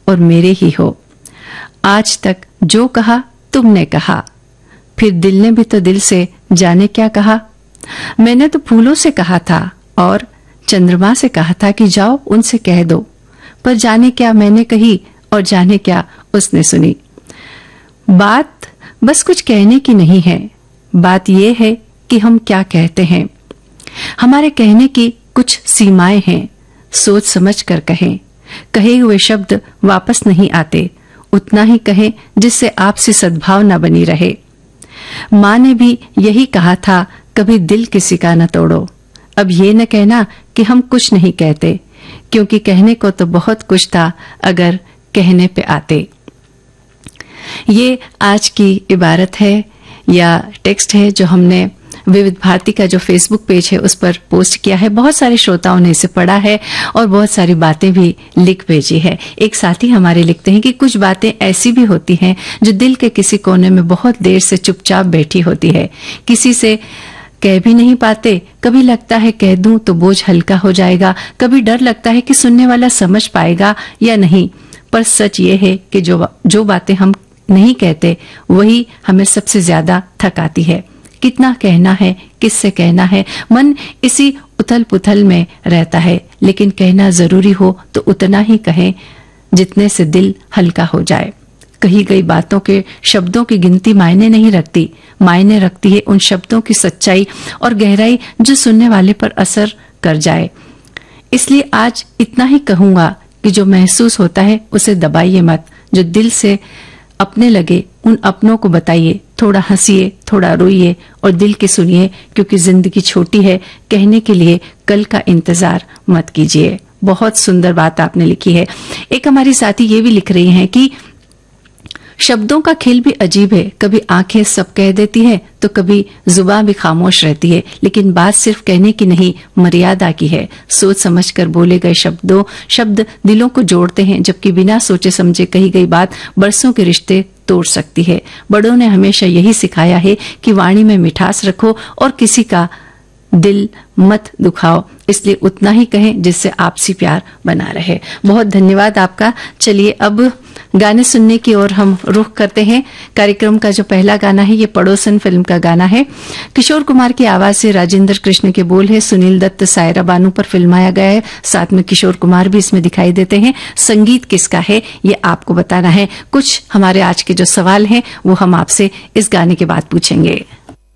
और मेरे ही हो। आज तक जो कहा तुमने कहा, फिर दिल ने भी तो दिल से जाने क्या कहा। मैंने तो फूलों से कहा था और चंद्रमा से कहा था कि जाओ उनसे कह दो, पर जाने क्या मैंने कही और जाने क्या उसने सुनी। बात बस कुछ कहने की नहीं है, बात यह है कि हम क्या कहते हैं। हमारे कहने की कुछ सीमाएं हैं, सोच समझ कर कहें। कहे हुए शब्द वापस नहीं आते, उतना ही कहें जिससे आपसी सद्भावना बनी रहे। माँ ने भी यही कहा था, कभी दिल किसी का न तोड़ो। अब ये न कहना कि हम कुछ नहीं कहते, क्योंकि कहने को तो बहुत कुछ था अगर कहने पे आते। ये आज की इबारत है या टेक्स्ट है जो हमने विविध भारती का जो फेसबुक पेज है उस पर पोस्ट किया है। बहुत सारे श्रोताओं ने इसे पढ़ा है और बहुत सारी बातें भी लिख भेजी है। एक साथी हमारे लिखते हैं कि कुछ बातें ऐसी भी होती हैं जो दिल के किसी कोने में बहुत देर से चुपचाप बैठी होती है, किसी से कह भी नहीं पाते। कभी लगता है कह दूं तो बोझ हल्का हो जाएगा, कभी डर लगता है कि सुनने वाला समझ पाएगा या नहीं। पर सच ये है कि जो बातें हम नहीं कहते वही हमें सबसे ज्यादा थकाती है। कितना कहना है, किससे कहना है, मन इसी उथल पुथल में रहता है। लेकिन कहना जरूरी हो तो उतना ही कहें जितने से दिल हल्का हो जाए। कही गई बातों के शब्दों की गिनती मायने नहीं रखती, मायने रखती है उन शब्दों की सच्चाई और गहराई जो सुनने वाले पर असर कर जाए। इसलिए आज इतना ही कहूंगा कि जो महसूस होता है उसे दबाइए मत, जो दिल से अपने लगे उन अपनों को बताइए। थोड़ा हंसिए, थोड़ा रोइए और दिल की सुनिए, क्योंकि जिंदगी छोटी है। कहने के लिए कल का इंतजार मत कीजिए। बहुत सुंदर बात आपने लिखी है। एक हमारी साथी ये भी लिख रही हैं कि शब्दों का खेल भी अजीब है, कभी आंखें सब कह देती है तो कभी जुबान भी खामोश रहती है। लेकिन बात सिर्फ कहने की नहीं, मर्यादा की है। सोच समझकर बोले गए शब्द दिलों को जोड़ते हैं, जबकि बिना सोचे समझे कही गई बात बरसों के रिश्ते तोड़ सकती है। बड़ों ने हमेशा यही सिखाया है कि वाणी में मिठास रखो और किसी का दिल मत दुखाओ, इसलिए उतना ही कहें जिससे आपसी प्यार बना रहे। बहुत धन्यवाद आपका। चलिए अब गाने सुनने की ओर हम रुख करते हैं। कार्यक्रम का जो पहला गाना है ये पड़ोसन फिल्म का गाना है। किशोर कुमार की आवाज से राजेंद्र कृष्ण के बोल है। सुनील दत्त, सायरा बानू पर फिल्माया गया है। साथ में किशोर कुमार भी इसमें दिखाई देते हैं। संगीत किसका है ये आपको बताना है। कुछ हमारे आज के जो सवाल हैं वो हम आपसे इस गाने के बाद पूछेंगे।